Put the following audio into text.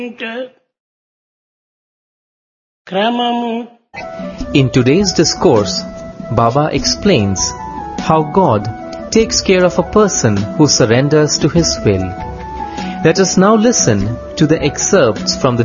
క్రమము. In today's discourse, Baba explains how God takes care of a person who surrenders to His will. Let us now listen to the excerpts from the